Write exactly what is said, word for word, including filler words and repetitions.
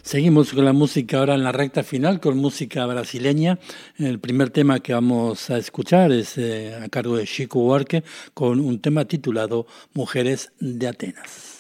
Seguimos con la música ahora en la recta final, con música brasileña. El primer tema que vamos a escuchar es eh, a cargo de Chico Buarque, con un tema titulado Mujeres de Atenas.